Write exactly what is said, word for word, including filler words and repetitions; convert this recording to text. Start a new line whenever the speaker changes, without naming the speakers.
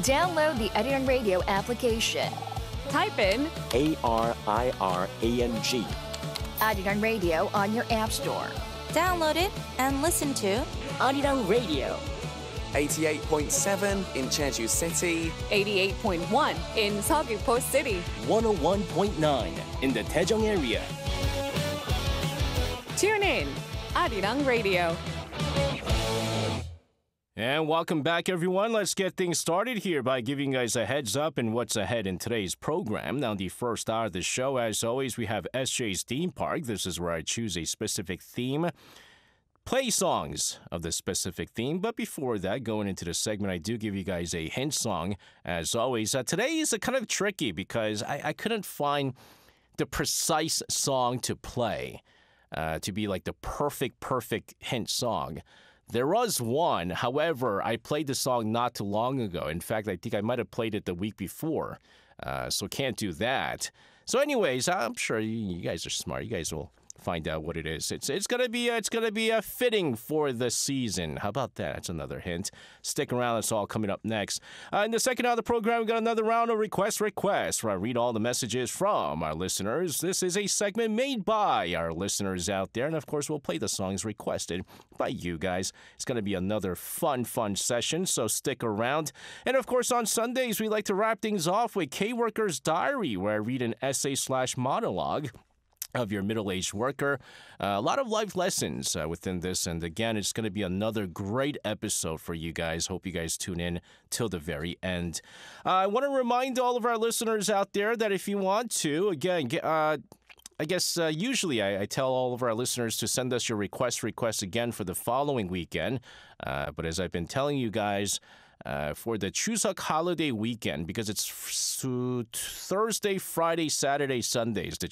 Download the Arirang Radio application.
Type in
A R I R A N G.
Arirang Radio on your app store.
Download it and listen to
Arirang Radio.
eighty-eight point seven in Jeju City.
eighty-eight point one in Seogwipo City.
one oh one point nine in the Daejeong area.
Tune in, Arirang Radio.
And welcome back, everyone. Let's get things started here by giving you guys a heads up in what's ahead in today's program. Now, the first hour of the show, as always, we have S J's Theme Park. This is where I choose a specific theme, play songs of the specific theme. But before that, going into the segment, I do give you guys a hint song, as always. Uh, today is a kind of tricky because I, I couldn't find the precise song to play uh, to be like the perfect, perfect hint song. There was one, however, I played the song not too long ago. In fact, I think I might have played it the week before, uh, so can't do that. So anyways, I'm sure you, you guys are smart. You guys will find out what it is. It's it's gonna be uh, it's gonna be uh, fitting for the season. How about that? That's another hint. Stick around. That's all coming up next. Uh, in the second hour of the program, we got another round of request requests where I read all the messages from our listeners. This is a segment made by our listeners out there, and of course, we'll play the songs requested by you guys. It's gonna be another fun, fun session. So stick around. And of course, on Sundays, we like to wrap things off with K-Worker's Diary, where I read an essay slash monologue of your middle-aged worker. Uh, a lot of life lessons uh, within this. And again, it's going to be another great episode for you guys. Hope you guys tune in till the very end. Uh, I want to remind all of our listeners out there that if you want to, again, get, uh, I guess uh, usually I, I tell all of our listeners to send us your request requests again for the following weekend. Uh, but as I've been telling you guys, Uh, for the Chuseok holiday weekend, because it's f- Thursday, Friday, Saturday, Sundays, the